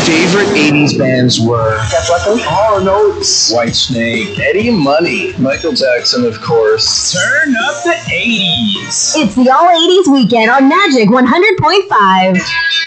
favorite 80s bands were Def Leppard. Hall & Oates, Whitesnake, Eddie Money, Michael Jackson, of course. Turn up the 80s. It's the All 80s Weekend on Magic 100.5.